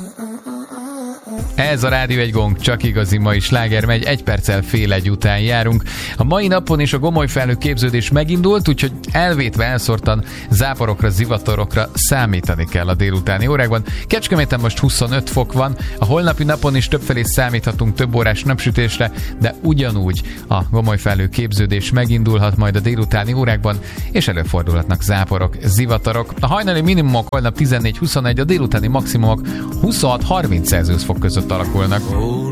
Ez a Rádió Egy Gong, csak igazi mai sláger megy, 1 perccel fél 1 után járunk. A mai napon is a Gomolyfelhő képződés megindult, úgyhogy elvétve elszórtan záporokra, zivatarokra számítani kell a délutáni órákban. Kecskeméten most 25 fok van, a holnapi napon is többfelé számíthatunk több órás napsütésre, de ugyanúgy a Gomolyfelhő képződés megindulhat majd a délutáni órákban, és előfordulhatnak záporok, zivatarok. A hajnali minimumok holnap 14-21, a délutáni maximumok 26-30 Celsius fok között alakulnak.